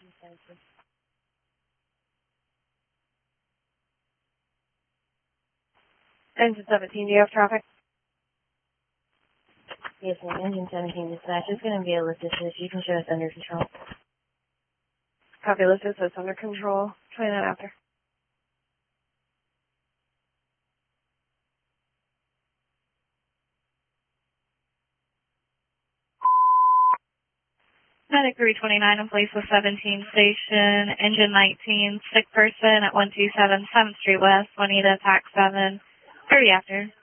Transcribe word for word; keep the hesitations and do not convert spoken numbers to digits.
Engine seventeen, do you have traffic? Yes, ma'am. Engine seventeen dispatch. It's going to be a lift assist. You can show us under control. Copy, lift assist under control. twenty-nine after. Medic three twenty-nine in place with seventeen station, engine nineteen, sick person at one two seven seventh Street West, Juanita, tax seven, thirty after.